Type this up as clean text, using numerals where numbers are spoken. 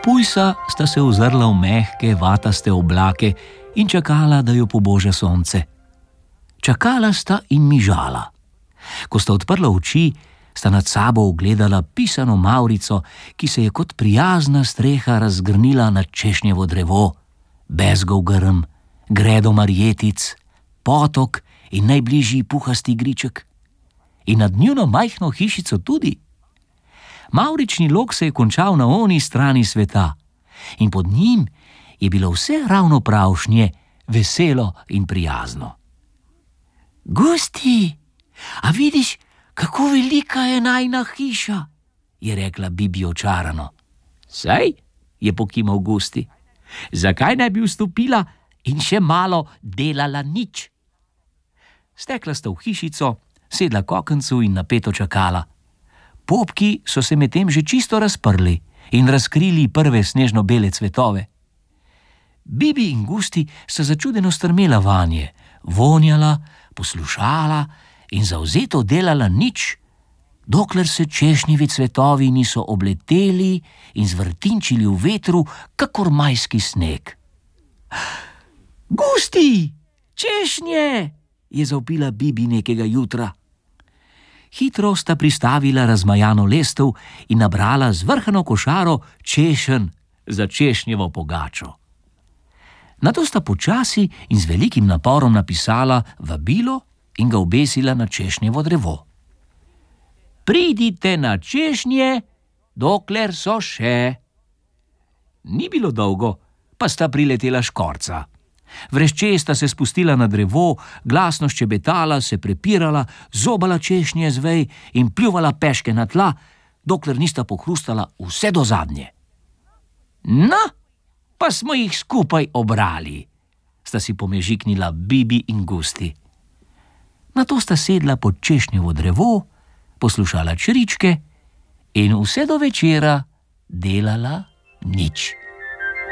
Pujsa sta se ozrla v mehke, vataste oblake in čakala, da jo poboža sonce. Čakala sta in mižala. Ko sta odprla oči, sta nad sabo ugledala pisano mavrico, ki se je kot prijazna streha razgrnila nad češnjevo drevo, bezgov grm, gredo marjetic, potok in najbližji puhasti griček. In nad njuno majhno hišico tudi. Mavrični lok se je končal na oni strani sveta in pod njim je bilo vse ravno pravšnje, veselo in prijazno. Gusti, a vidiš, kako velika je najina hiša, je rekla Bibi očarano. Saj, je pokimal Gusti. Zakaj ne bi vstopila in še malo delala nič? Stekla sta v hišico, sedla k okencu in napeto čakala. Popki so se medtem že čisto razprli in razkrili prve snežno-bele cvetove. Bibi in Gusti sta začudeno strmela vanje, vonjala, poslušala in zavzeto delala nič, dokler se češnjevi cvetovi niso obleteli in zvrtinčili v vetru, kakor majski sneg. Gusti, češnje, je zavpila Bibi nekega jutra. Hitro sta pristavila razmajano lestev in nabrala zvrhano košaro češenj za češnjevo pogačo. Nato sta počasi in z velikim naporom napisala vabilo in ga obesila na češnjevo drevo. Pridite na češnje, dokler so še. Ni bilo dolgo, pa sta priletela škorca. Vrešče sta se spustila na drevo, glasno ščebetala, se prepirala, zobala češnje z vej in pljuvala peške na tla, dokler nista pohrustala vse do zadnje. No, pa smo jih skupaj obrali, sta si pomežiknila Bibi in Gusti. Nato sta sedla pod češnjevo drevo, poslušala čričke in vse do večera delala nič.